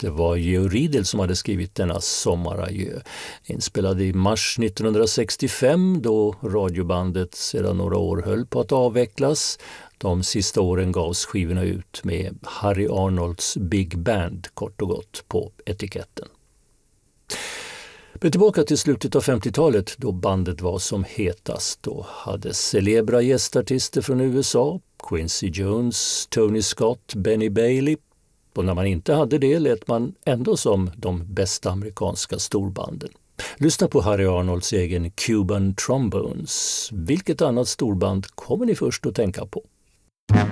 Det var Georg Riedel som hade skrivit denna sommaradjö. Inspelad i mars 1965 då radiobandet sedan några år höll på att avvecklas. De sista åren gavs skivorna ut med Harry Arnolds Big Band kort och gott på etiketten. Men tillbaka till slutet av 50-talet då bandet var som hetast. Då hade celebra gästartister från USA, Quincy Jones, Tony Scott, Benny Bailey. Och när man inte hade det lät man ändå som de bästa amerikanska storbanden. Lyssna på Harry Arnolds egen Cuban Trombones. Vilket annat storband kommer ni först att tänka på?